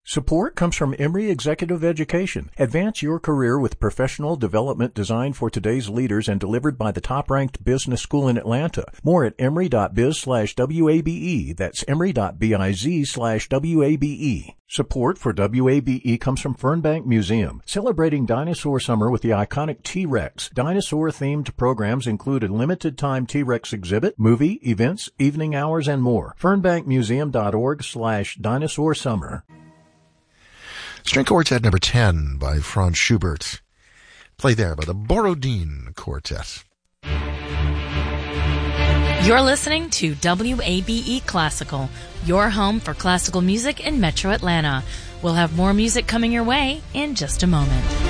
Support comes from Emory Executive Education. Advance your career with professional development designed for today's leaders and delivered by the top-ranked business school in Atlanta. More at emory.biz/WABE. That's emory.biz/WABE. Support for WABE comes from Fernbank Museum, celebrating Dinosaur Summer with the iconic T-Rex. Dinosaur-themed programs include a limited-time T-Rex exhibit, movie, events, evening hours, and more. FernbankMuseum.org/Dinosaur Summer. String Quartet number 10 by Franz Schubert. Played there by the Borodin Quartet. You're listening to WABE Classical, your home for classical music in Metro Atlanta. We'll have more music coming your way in just a moment.